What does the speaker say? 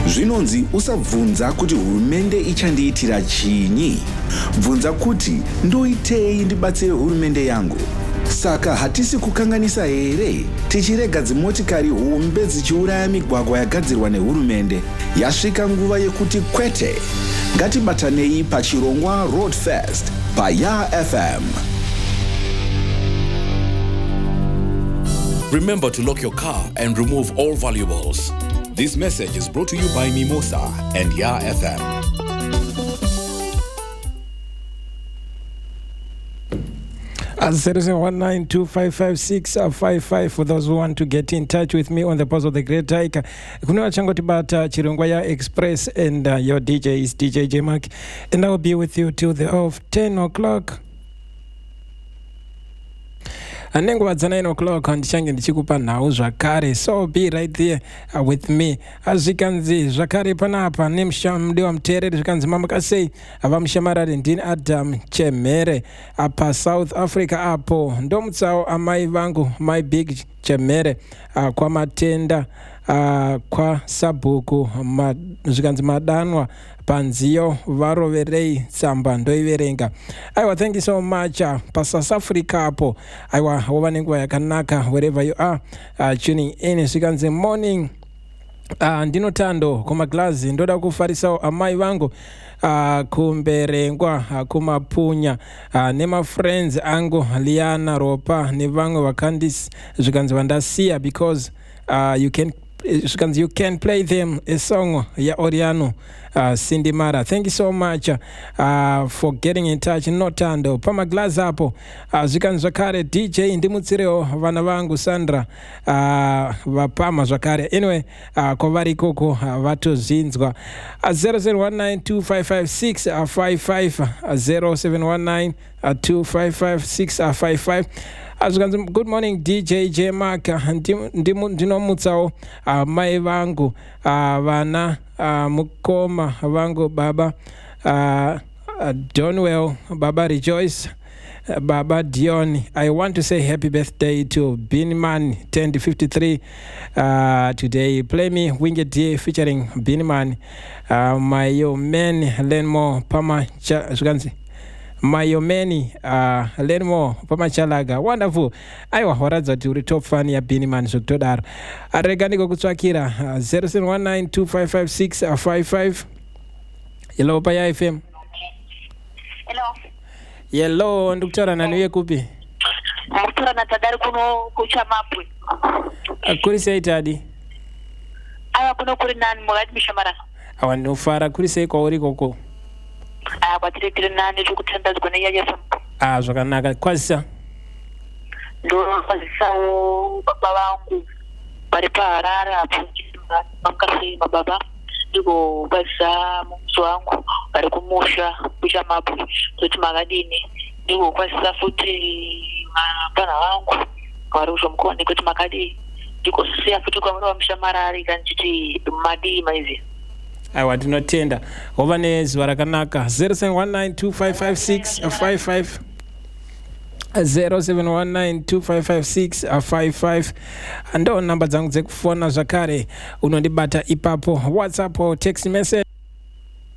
Zvinonzi usabvunza kuti hurumende ichandiitira chinyi. Bvunza kuti ndoitei ndibatsire hurumende yangu. Saka hatisi kukanganisa here tichirega dzimotikari hombe dzichiuraya migwagwa yagadzirwa nehurumende. Yasvika nguva yekuti kwete. Ngatibatanei paChirongwa Road Fest paYa FM. Remember to lock your car and remove all valuables. This message is brought to you by Mimosa and Ya FM. At 0719255655 for those who want to get in touch with me on the Pulse of the Great Taika. Kuna changoti bata Chirongwa Ya Express and your DJ is DJ J Mark, and I will be with you till the of 10 o'clock. Anengo at 9 o'clock ndichange ndichikupa nhau zvakare, so be right there with me. Azvikanzi zvakare panapa nemshamdi wa mterere zvikanzi mamakasei avamshamarari ndini Adam Chemere apa South Africa apo ndomutsawo amai vangu my big Chemere kwa matenda kwa sabhuku zvikanzi madanwa panziyo varoverei tsamba ndoiverenga. Aiwa, thank you so much pa South Africa apo. Aiwa, wova nenguva yakanaka wherever you are tuning in. Zvikanzi morning ndinotando kumaglazi ndoda kufarisawo amai vangu kumberengwa kumapunya nemafriends angu Liana Ropa nevamwe vakandisi zvikanzi vandasiya because you can play them a song ya Oriano Cindy Mara. Thank you so much for getting in touch. Notando pamaglass apo zvikanzi zvakare DJ ndimutsirewo vana vangu Sandra vapama zvakare. Anyway, kwavari koko vatozinzwa 0719255655 0719255655. Good morning DJ J Mark. Ndinomutsawo mai vangu vana mukoma vangu baba Donwell, baba Rejoice, baba Dion. I want to say happy birthday to Binman 1053 today. Play me Winged Deer featuring Binman. My man Lenmo Pama Mayomeni Lenmo Pamachalaga. Wonderful. Aiwa horadza turi top fan ya Biniman Zotodar. Areganiko kutsvakira 0719255655. Hello pa Ya FM. Hello. Hello, ndikutaura nani kupi? Ndikutaura natadari kuno kuchamapwe. Kuri sei tadi? Aya kuno kuri nani mwadi mishamara. Awa nofara kuri sei kwa uri koko? Batiri nani tukutandazwa na Ya FM. Zvakanaka kwazisa. Ndo kwazisa baba vangu bari paharare apo makasi mababa ndiko kwazisa muzi wangu bari kumusha kuchamapwe kuti makadini ndiko kwazisa futi mapana vangu vari kuzvomukoni kuti makadini ndiko siya futi kwamuri wamushamarari kanchiti madii maizi. Aiwa, ndinotenda. Hova nezuva rakanaka. 0719255655 0719255655 ndo namba dzangu dzekufona zvakare unondibata ipapo WhatsApp or text message